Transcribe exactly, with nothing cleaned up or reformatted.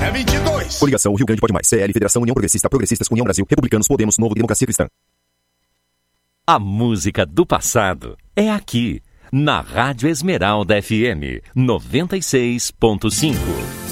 É vinte e dois. Coligação Rio Grande Pode Mais. C L, Federação União Progressista, Progressistas, União Brasil, Republicanos, Podemos, Novo, Democracia Cristã. A música do passado é aqui, na Rádio Esmeralda F M noventa e seis ponto cinco.